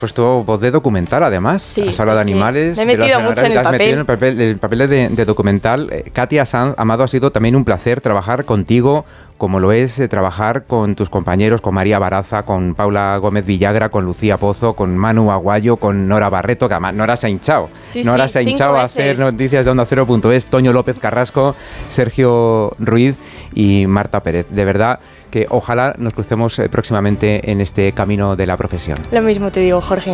Puesto voz de documental, además. Sí, has hablado de animales. Me he metido mucho en el papel. El papel de documental. Katia Sanz, Amado, ha sido también un placer trabajar contigo, como lo es trabajar con tus compañeros, con María Baraza, con Paula Gómez Villagra, con Lucía Pozo, con Manu Aguayo, con Nora Barreto, que además Nora se ha hinchado. Nora se ha hinchado a hacer noticias de Onda Cero.es, Toño López Carrasco, Sergio Ruiz y Marta Pérez. De verdad que ojalá nos crucemos próximamente en este camino de la profesión. Lo mismo te digo, Jorge.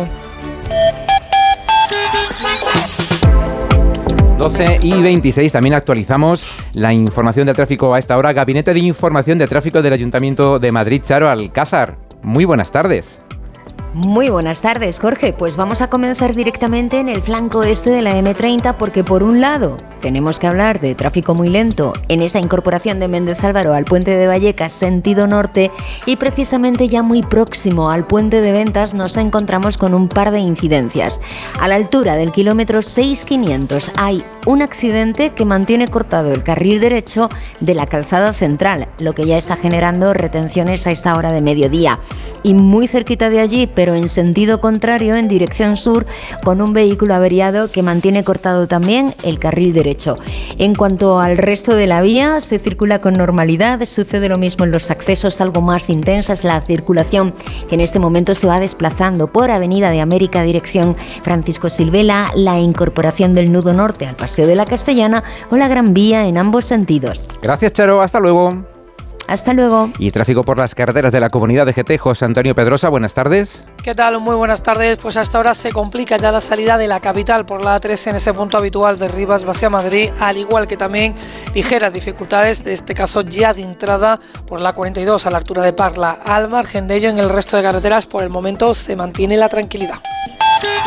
12:26, también actualizamos la información del tráfico a esta hora. Gabinete de Información de Tráfico del Ayuntamiento de Madrid, Charo Alcázar. Muy buenas tardes. Muy buenas tardes, Jorge. Pues vamos a comenzar directamente en el flanco este de la M30 porque por un lado tenemos que hablar de tráfico muy lento en esa incorporación de Méndez Álvaro al puente de Vallecas sentido norte y precisamente ya muy próximo al puente de Ventas nos encontramos con un par de incidencias. A la altura del kilómetro 6500 hay un accidente que mantiene cortado el carril derecho de la calzada central, lo que ya está generando retenciones a esta hora de mediodía. Y muy cerquita de allí, pero en sentido contrario, en dirección sur, con un vehículo averiado que mantiene cortado también el carril derecho. En cuanto al resto de la vía, se circula con normalidad, sucede lo mismo en los accesos algo más intensas, la circulación que en este momento se va desplazando por Avenida de América, dirección Francisco Silvela, la incorporación del nudo norte al Paseo de la Castellana o la Gran Vía en ambos sentidos. Gracias, Charo, hasta luego. Hasta luego. Y tráfico por las carreteras de la Comunidad de GT, José Antonio Pedrosa, buenas tardes. ¿Qué tal? Muy buenas tardes. Pues hasta ahora se complica ya la salida de la capital por la A3 en ese punto habitual de Rivas hacia Madrid, al igual que también ligeras dificultades, de este caso ya de entrada por la 42 a la altura de Parla. Al margen de ello, en el resto de carreteras por el momento se mantiene la tranquilidad.